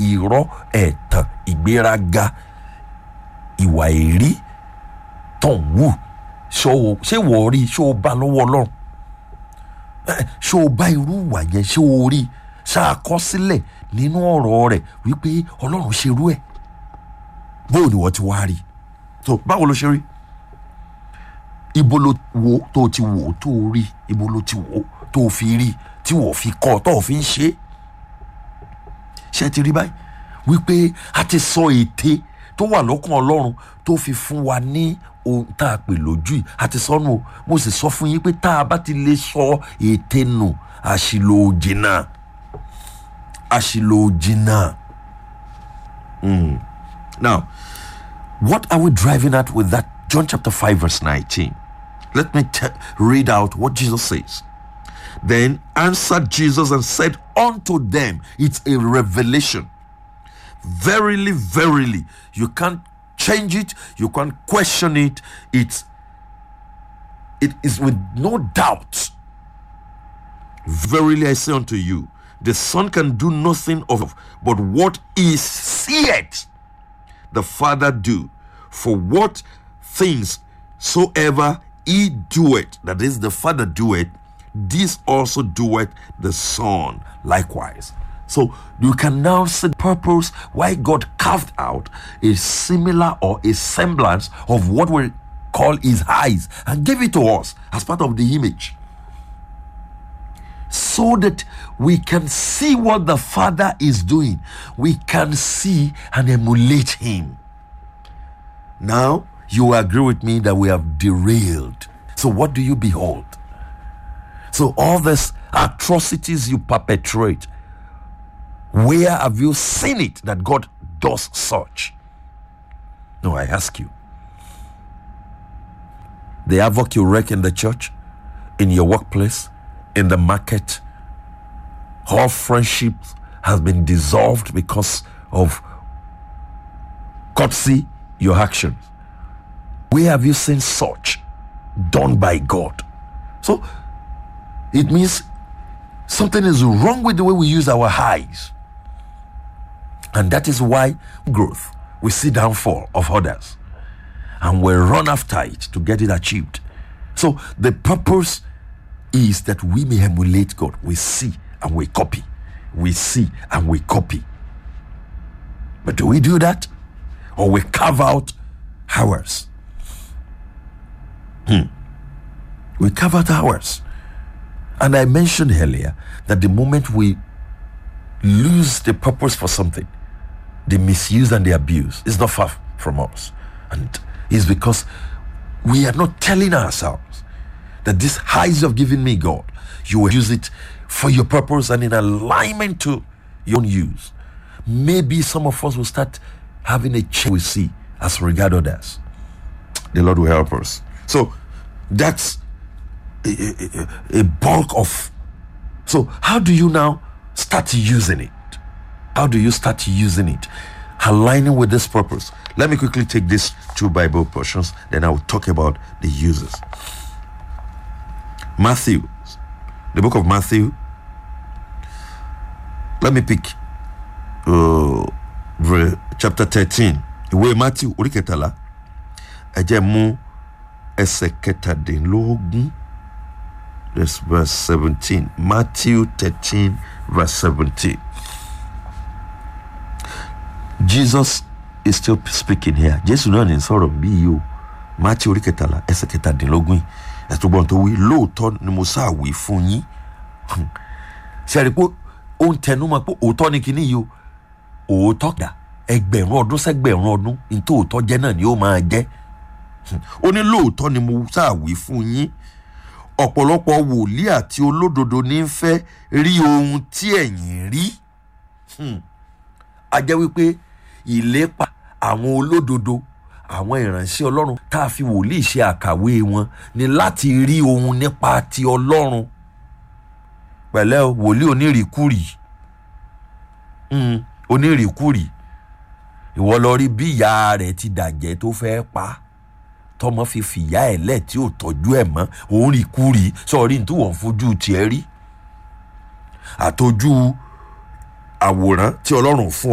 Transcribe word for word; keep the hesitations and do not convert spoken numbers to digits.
irọ́, ẹ̀tàn, ìgbéraga, ìwà èrí tó ń wù ṣé wọ́n rí ṣé o bá lọ́wọ́ Ọlọ́run ṣé o bá irú ìwà yẹn ṣé o rí ṣàkọsílẹ̀ nínú ọ̀rọ̀ rẹ̀ wípé Ọlọ́run ṣerú ẹ̀ bóò ni wọ́n ti wá rí so báwo ló ṣe rí ibo ló wo tó ti wò tó rí ibo ló ti wò tó fi rí tí wọ́n fi kọ́ tó fi ń ṣe ṣe ti rí báyìí wípé a ti sọ ète tó wà lọ́kàn Ọlọ́run tó fi fún wa ní ohun tá a pè lójú yìí àti sọnù o mo sì sọ fún yín pé tá a bá ti lè sọ ète nù àṣìlò jìnnà àṣìlò jìnnà. Mm. Now, what are we driving at with that? John chapter five verse nineteen. Let me te- read out what Jesus says. Then answered Jesus and said unto them, it's a revelation. Verily, verily, you can't change it, you can't question it. It's it is with no doubt. Verily I say unto you, the Son can do nothing of, but what he seeth the Father do. For what things soever he doeth, that is, the Father doeth, this also doeth the Son likewise. So you can now see the purpose why God carved out a similar or a semblance of what we call his eyes and gave it to us as part of the image, so that we can see what the Father is doing. We can see and emulate him. Now, you agree with me that we have derailed. So what do you behold? So all these atrocities you perpetrate, where have you seen it that God does such? No, I ask you. The havoc you wreak in the church, in your workplace, in the market, all friendships has been dissolved because of courtesy, your actions. Where have you seen such done by God? So it means something is wrong with the way we use our eyes. And that is why growth, we see downfall of others. And we run after it to get it achieved. So the purpose is that we may emulate God. We see and we copy. We see and we copy. But do we do that? Or we carve out ours? Hmm. We carve out ours. And I mentioned earlier that the moment we lose the purpose for something, the misuse and the abuse is not far from us. And it's because we are not telling ourselves that this eyes you have given me, God, you will use it for your purpose and in alignment to your own use. Maybe some of us will start having a change we see as regard others. The Lord will help us. So that's a, a, a bulk of. So how do you now start using it? How do you start using it? Aligning with this purpose. Let me quickly take these two Bible portions, then I will talk about the uses. Matthew, the book of Matthew. Let me pick uh, chapter thirteen. Ìwé Matthew orí kẹtàlá. Ẹ jẹ́ mú ẹsẹ̀ kẹtàdínlógún. That's verse seventeen. Matthew thirteen, verse seventeen. Jesus is still speaking here. Jesus náà ní sọ̀rọ̀ bí yìí o. Matthew orí kẹtàlá ẹsẹ̀ kẹtàdínlógún. Ẹ̀sùn gbọ́n tó wí lóòótọ́ ni mo sáà wí fún yín. Ṣé ẹ rí pé ó ń tẹnu mọ́ pé òótọ́ ni kíní yìí o. Òótọ́ dà ẹgbẹ̀rún ọdún sẹ́gbẹ̀rún ọdún ní tòótọ́ jẹ́ náà ni ó máa jẹ́. Ó ní lóòótọ́ ni mo sáà wí fún yín. Ọ̀pọ̀lọpọ̀ wòlíì àti olódodo ní ń fẹ́ rí ohun tí ẹ̀yin rí. A jẹ́ wípé ìlépa àwọn olódodo, àwọn ìránṣẹ́ Ọlọ́run tá a fi wòlíì ṣe àkàwé wọn ni láti rí ohun nípa ti Ọlọ́run. Pẹ̀lẹ́ o, wòlíì onírìkúrì. Mm, onírìkúrì. Ìwọ lọ rí bí ìyá rẹ̀ ti dàjẹ́ tó fẹ́ pa. Tọ́mọ fi fìyà ẹ̀ lẹ̀ tí ò tọ́jú ẹ̀ mọ́. Òun rìkúrì sọ̀rí ní tí wọ́n fojú tiẹ̀ rí. Àtọ́jú àwòrán tí Ọlọ́run fún